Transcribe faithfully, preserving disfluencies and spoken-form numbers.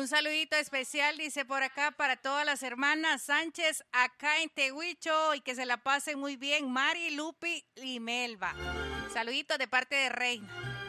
Un saludito especial, dice por acá, para todas las hermanas Sánchez acá en Tehuicho y que se la pasen muy bien, Mari, Lupi y Melba. Saluditos de parte de Reina.